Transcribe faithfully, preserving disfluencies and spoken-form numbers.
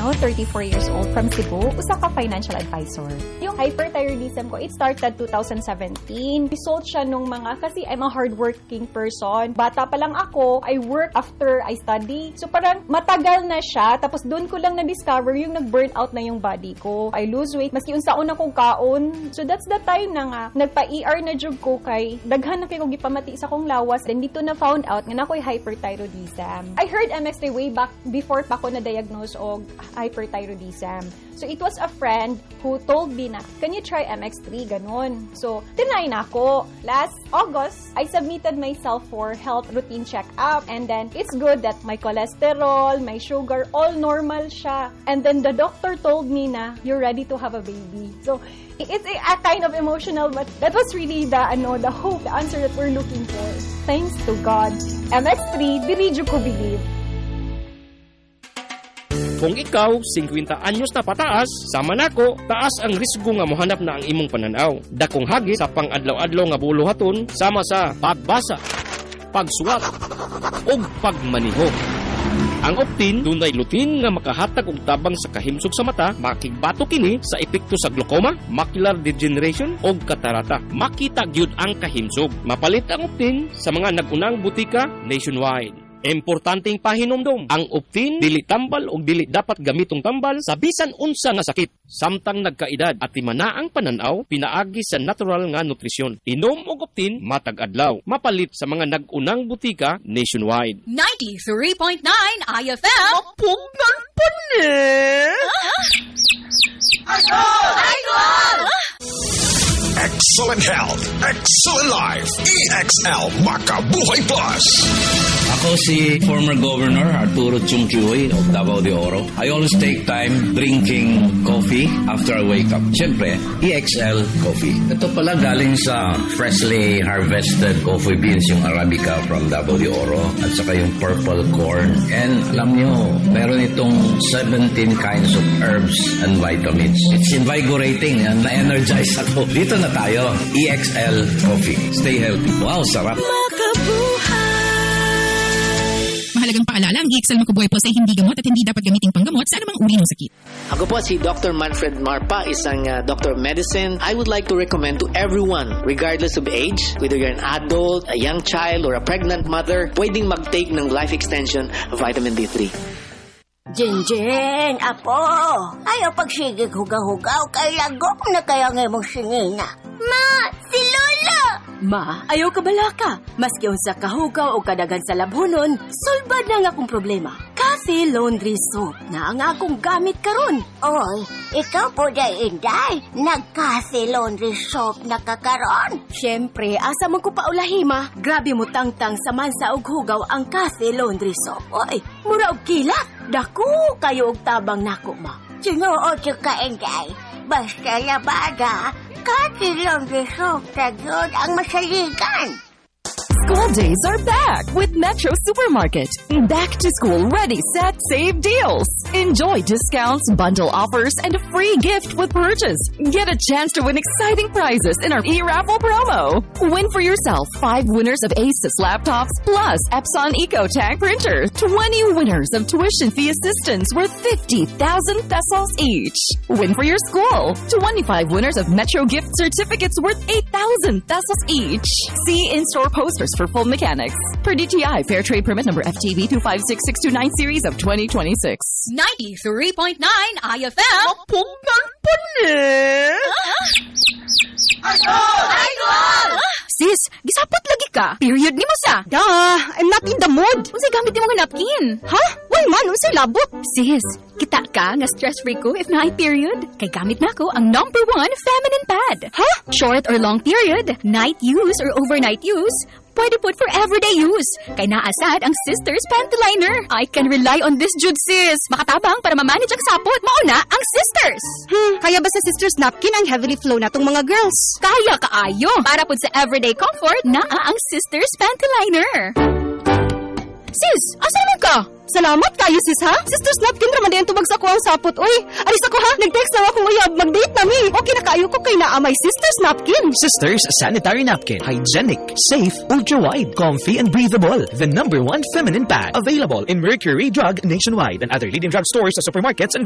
now thirty-four years old from Cebu, usa ka financial advisor. Yung hyperthyroidism ko, it started twenty seventeen. Result siya nung mga, kasi I'm a hardworking person. Bata pa lang ako, I work after I study. So parang matagal na siya, tapos doon ko lang na-discover yung nag-burnout na yung body ko. I lose weight, maski yung saon akong kaon. So that's the time na nga, nagpa-E R na jug ko kay, daghan na kayo gipamati sa kong lawas. Then dito na found out nga na ako'y hyperthyroidism. I heard M X three way back before pa ako na-diagnose og hyperthyroidism. So it was a friend who told me na, can you try M X three? Ganon. So, tinry na ako. Last August, I submitted myself for health routine check-up. And then, it's good that my cholesterol, my sugar, all normal siya. And then, the doctor told me na, you're ready to have a baby. So, it's a, a kind of emotional, but that was really the, ano, the hope, the answer that we're looking for. Thanks to God. M X three, dili jud ko believe. Kung ikaw, fifty anyos na pataas, sama nako, taas ang risgo nga mohanap na ang imong pananaw. Dakong hagit sa pang-adlaw-adlaw nga buluhaton, sama sa pagbasa, pagsuwat, o pagmaniho. Ang Optin, dunay lutin nga makahatag og tabang sa kahimsog sa mata, makigbato kini sa epekto sa glaucoma, macular degeneration o katarata. Makita gyud ang kahimsog. Mapalit ang Optin sa mga nagunang butika nationwide. Importanteng pahinomdom, ang Optin dili tambal o dili dapat gamitong tambal sa bisan unsa nga sakit. Samtang nagkaedad at timana ang pananaw, pinaagi sa natural nga nutrisyon. Inom og Optin matag adlaw. Mapalit sa mga nagunang butika nationwide. ninety-three point nine I F M. Mapugnan pa ni! Idol! Idol! Excellent health, excellent life. E X L Makabuhay Plus. Ako si former Governor Arturo Chungchuy of Davao de Oro. I always take time drinking coffee after I wake up. Siyempre, E X L Coffee. Ito pala galing sa freshly harvested coffee beans, yung Arabica from Davao de Oro, at saka yung purple corn. And alam nyo, meron itong seventeen kinds of herbs and vitamins. It's invigorating and na-energize ako. Dito na tayo, E X L Coffee. Stay healthy. Wow, sarap. Mahalagang paalala, ang E X L Makabuhay Plus ay hindi gamot at hindi dapat gamiting panggamot sa anumang uri ng sakit. Ako po si Doctor Manfred Marpa, isang uh, doctor of medicine. I would like to recommend to everyone, regardless of age, whether you're an adult, a young child, or a pregnant mother, pwedeng mag-take ng life extension vitamin D three. Jinjin, apo, ayaw pagsigig hugaw-hugaw, kay lagok na kaya nga mong singina. Ma, si Lola! Ma, ayaw ka balaka. Maski unsa kahugaw o kadagan sa labhonon, sulbad na nga akong problema. Cathy Laundry Soap na ang akong gamit karon. Oy, ikaw po day inday, nag-Cathy Laundry Soap na kakaron. Siyempre, asa mo ko paulahima, grabe mo tangtang sa mansa og hugaw ang Cathy Laundry Soap. Oy, mura og kilat. Daku kayo og tabang nako, ma. Sinuod yung ka-inday. Basta labada, Cathy Laundry Soap na yun ang masaligan. School days are back with Metro Supermarket. Back to school, ready, set, save deals. Enjoy discounts, bundle offers, and a free gift with purchase. Get a chance to win exciting prizes in our e-raffle promo. Win for yourself five winners of Asus laptops plus Epson EcoTank printer. twenty winners of tuition fee assistance worth fifty thousand pesos each. Win for your school. twenty-five winners of Metro gift certificates worth eight thousand pesos each. See in-store posters for full mechanics. Per D T I Fair Trade Permit number F T V two five six six two nine series of twenty twenty-six. ninety-three point nine I F M. Mapugnan pa ni! Idol! Idol! Sis, gisapot lagi ka. Period ni mo sa. Dah, I'm not in the mood. Unsay gamit ni mga napkin? Ha? Why man, unsay labot? Sis, kita ka nga stress-free ko if na period. Kay gamit na ko ang number one feminine pad. Ha? Short or long period, night use or overnight use, pwede put for everyday use. Kay naasad ang Sisters Panty Liner. I can rely on this jud, sis. Makatabang para ma-manage ang sapot. Mauna ang Sisters. Hmm, kaya ba sa Sisters napkin ang heavily flow na tong mga girls? Kaya kaayo. Para pud sa everyday comfort, naa ang Sisters Panty Liner. Sis, asa naman ka? Salamat kayo, sis, ha? Sisters napkin raman din tubag sa ko ang sapot. Uy, aris ako, ha? Nag-text na ako uyab. Mag-date na mi. Okay na kayo ko kay naa may Sisters napkin. Sisters sanitary napkin. Hygienic, safe, ultra-wide, comfy, and breathable. The number one feminine pad. Available in Mercury Drug nationwide and other leading drug stores, supermarkets, and